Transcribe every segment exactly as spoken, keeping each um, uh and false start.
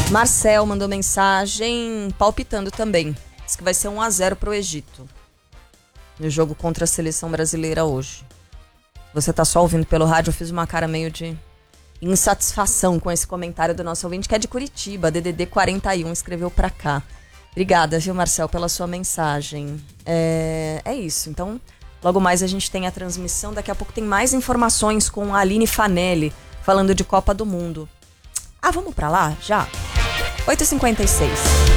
Marcel mandou mensagem palpitando também. Diz que vai ser um a zero pro Egito no jogo contra a seleção brasileira hoje. Você tá só ouvindo pelo rádio, eu fiz uma cara meio de insatisfação com esse comentário do nosso ouvinte, que é de Curitiba, D D D quarenta e um, escreveu pra cá. Obrigada, viu, Marcel, pela sua mensagem. É, é isso, então logo mais a gente tem a transmissão, daqui a pouco tem mais informações com a Aline Fanelli, falando de Copa do Mundo. Ah, vamos pra lá? Já? oito e cinquenta e seis.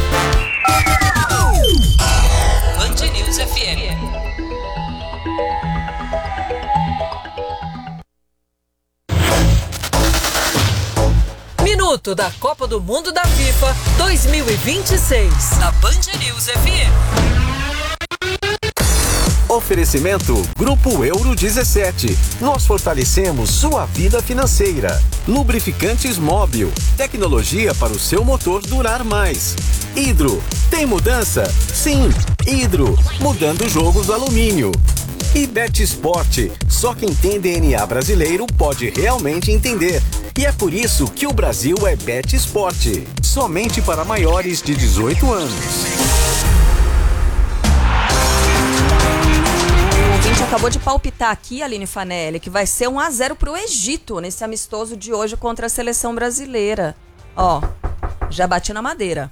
Band News F M. Minuto da Copa do Mundo da FIFA dois mil e vinte e seis. Na Band News F M. Oferecimento Grupo Euro dezessete. Nós fortalecemos sua vida financeira. Lubrificantes Móbil. Tecnologia para o seu motor durar mais. Hidro. Tem mudança? Sim. Hidro. Mudando o jogo do alumínio. E Betsport. Só quem tem D N A brasileiro pode realmente entender. E é por isso que o Brasil é Betsport. Somente para maiores de dezoito anos. A gente acabou de palpitar aqui, Aline Fanelli, que vai ser um a zero pro Egito nesse amistoso de hoje contra a seleção brasileira. Ó, já bati na madeira.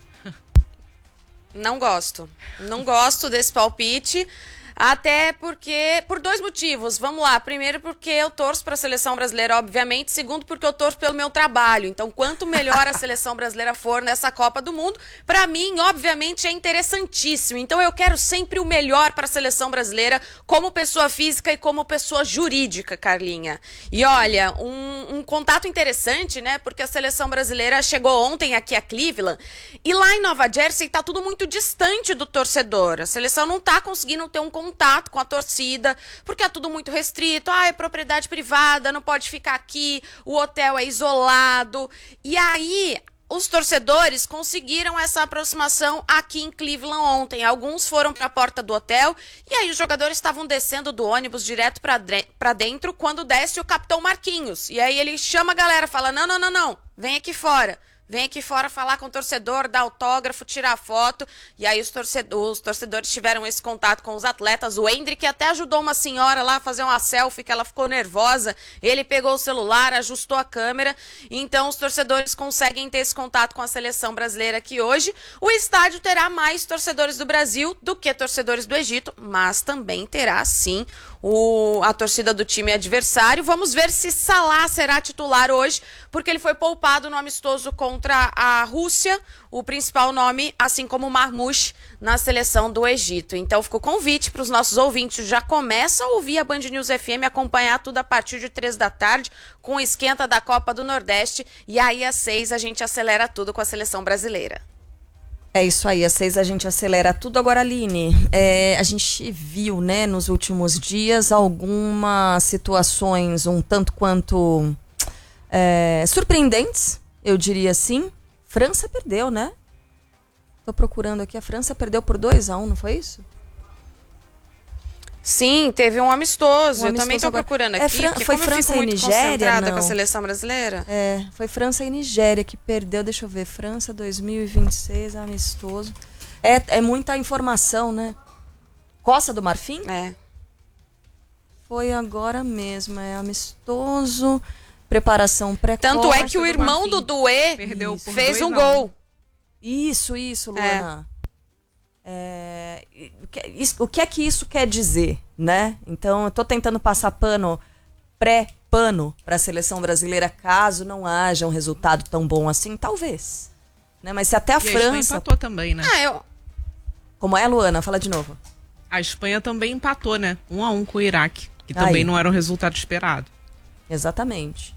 Não gosto. Não gosto desse palpite. Até porque, por dois motivos, vamos lá. Primeiro, porque eu torço para a seleção brasileira, obviamente. Segundo, porque eu torço pelo meu trabalho. Então, quanto melhor a seleção brasileira for nessa Copa do Mundo, para mim, obviamente, é interessantíssimo. Então, eu quero sempre o melhor para a seleção brasileira, como pessoa física e como pessoa jurídica, Carlinha. E olha, um, um contato interessante, né? Porque a seleção brasileira chegou ontem aqui a Cleveland e lá em Nova Jersey tá tudo muito distante do torcedor. A seleção não tá conseguindo ter um contato com a torcida, porque é tudo muito restrito. Ah, é propriedade privada, não pode ficar aqui, o hotel é isolado. E aí, os torcedores conseguiram essa aproximação aqui em Cleveland ontem. Alguns foram para a porta do hotel e aí os jogadores estavam descendo do ônibus direto para dentro quando desce o capitão Marquinhos. E aí ele chama a galera, fala, não, não, não, não, vem aqui fora. Vem aqui fora falar com o torcedor, dar autógrafo, tirar foto. E aí os, torcedor, os torcedores tiveram esse contato com os atletas. O Hendrick até ajudou uma senhora lá a fazer uma selfie, que ela ficou nervosa. Ele pegou o celular, ajustou a câmera. Então os torcedores conseguem ter esse contato com a seleção brasileira aqui hoje. O estádio terá mais torcedores do Brasil do que torcedores do Egito, mas também terá, sim, o, a torcida do time adversário. Vamos ver se Salah será titular hoje, porque ele foi poupado no amistoso contra a Rússia, o principal nome, assim como o Marmoush, na seleção do Egito. Então fica o convite para os nossos ouvintes, já começa a ouvir a Band News F M, acompanhar tudo a partir de três da tarde, com o esquenta da Copa do Nordeste, e aí às seis a gente acelera tudo com a seleção brasileira. É isso aí, às seis a gente acelera tudo. Agora, Aline, é, a gente viu, né, nos últimos dias algumas situações um tanto quanto é, surpreendentes, eu diria assim. França perdeu, né? Tô procurando aqui, a França perdeu por dois a um, não foi isso? Sim, teve um amistoso. Um eu amistoso também tô agora. procurando É, aqui. Fran- porque foi como eu França fico e muito Nigéria, concentrada não? com a seleção brasileira. É, foi França e Nigéria que perdeu, deixa eu ver, França dois mil e vinte e seis, amistoso. É, é muita informação, né? Costa do Marfim? É. Foi agora mesmo, é amistoso, preparação precoce. Tanto é que o do irmão Marfim do Doué perdeu por fez dois um a um. gol. Isso, isso, Luana. É, o, que, isso- o que é que isso quer dizer, né? Então, eu tô tentando passar pano, pré-pano para a seleção brasileira, caso não haja um resultado tão bom assim, talvez. Né? Mas se até a E a Espanha França... empatou também, né? Ah, eu... Como é, Luana? Fala de novo. A Espanha também empatou, né? Um a um com o Iraque, que Aí. também não era o resultado esperado. Exatamente.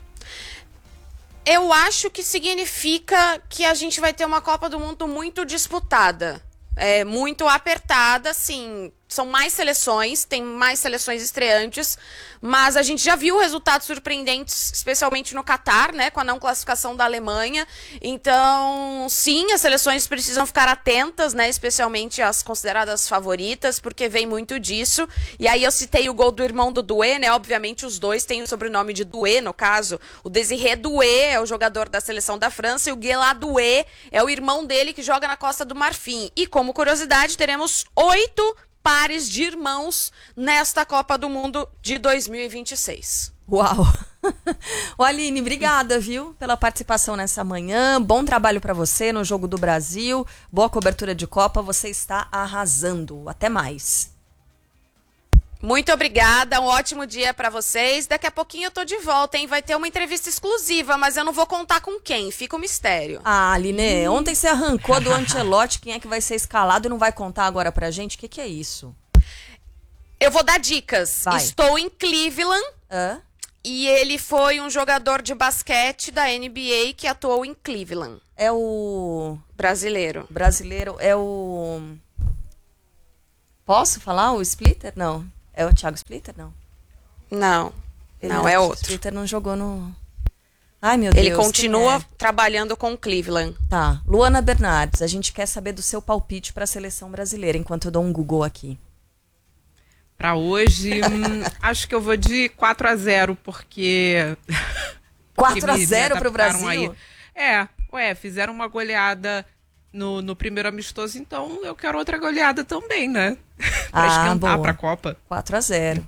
Eu acho que significa que a gente vai ter uma Copa do Mundo muito disputada. É, muito apertada, assim. são mais seleções, tem mais seleções estreantes, mas a gente já viu resultados surpreendentes, especialmente no Catar, né, com a não classificação da Alemanha. Então, sim, as seleções precisam ficar atentas, né, especialmente as consideradas favoritas, porque vem muito disso. E aí eu citei o gol do irmão do Doué, né, obviamente os dois têm o sobrenome de Doué, no caso. O Désiré Doué é o jogador da seleção da França e o Guélá Doué é o irmão dele que joga na Costa do Marfim. E como curiosidade, teremos oito pares de irmãos nesta Copa do Mundo de dois mil e vinte e seis. Uau! Ô Aline, obrigada, viu, pela participação nessa manhã. Bom trabalho para você no Jogo do Brasil. Boa cobertura de Copa, você está arrasando. Até mais. Muito obrigada, um ótimo dia para vocês. Daqui a pouquinho eu tô de volta, hein? Vai ter uma entrevista exclusiva, mas eu não vou contar com quem, fica um mistério. Ah, Aline, hum. ontem você arrancou do Ancelotti quem é que vai ser escalado e não vai contar agora pra gente? O que, que é isso? Eu vou dar dicas. Vai. Estou em Cleveland. Hã? E ele foi um jogador de basquete da N B A que atuou em Cleveland. É o... Brasileiro. Brasileiro, é o... Posso falar o Splitter? Não. É o Thiago Splitter? Não. Não. Ele não, é outro. O Splitter não jogou no... Ai, meu Deus. Ele continua é? trabalhando com o Cleveland. Tá. Luana Bernardes, a gente quer saber do seu palpite para a seleção brasileira, enquanto eu dou um Google aqui. Para hoje, hum, acho que eu vou de quatro a zero, porque... quatro a zero para o Brasil? Aí. É, ué, fizeram uma goleada no, no primeiro amistoso, então eu quero outra goleada também, né? Pra ah, esquentar boa. pra Copa. quatro a zero.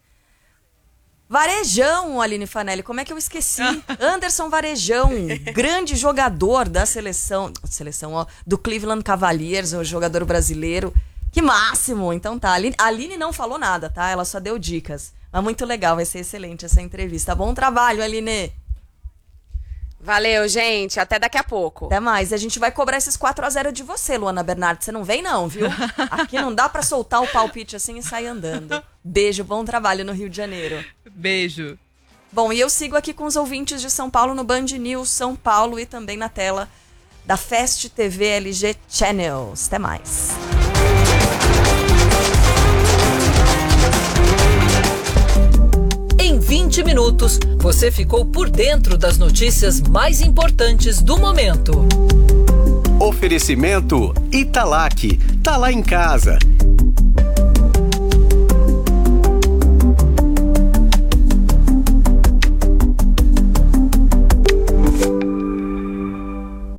Varejão, Aline Fanelli, como é que eu esqueci? Anderson Varejão, grande jogador da seleção, seleção ó, do Cleveland Cavaliers, o jogador brasileiro. Que máximo! Então tá, a Aline, a Aline não falou nada, tá? Ela só deu dicas. Mas muito legal, vai ser excelente essa entrevista. Bom trabalho, Aline! Valeu, gente. Até daqui a pouco. Até mais. A gente vai cobrar esses quatro a zero de você, Luana Bernardes. Você não vem não, viu? Aqui não dá pra soltar o palpite assim e sair andando. Beijo, bom trabalho no Rio de Janeiro. Beijo. Bom, e eu sigo aqui com os ouvintes de São Paulo no Band News São Paulo e também na tela da Fast T V L G Channels. Até mais. Em vinte minutos, você ficou por dentro das notícias mais importantes do momento. Oferecimento Italac. Tá lá em casa.